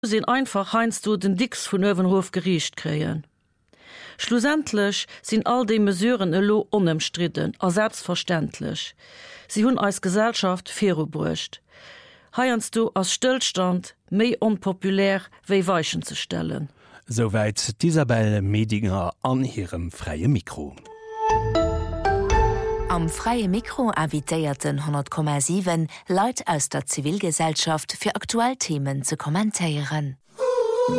sinn einfach heinst du den Dix vun Öwenhof gerieicht kreien. Schlussendlich sind all die Mesuren elo unemstritten a selbstverständlich. Sie hunn als Gesellschaft Ferobrucht. Heierst du als Stillstand méi unpopulär wéi Weichen zu stellen. Soweit Isabel Medinger an ihrem freie Mikro. Am freie Mikro invitéierten 10,7 Leiit aus der Zivilgesellschaft fir Aktuellthemen zu kommentieren.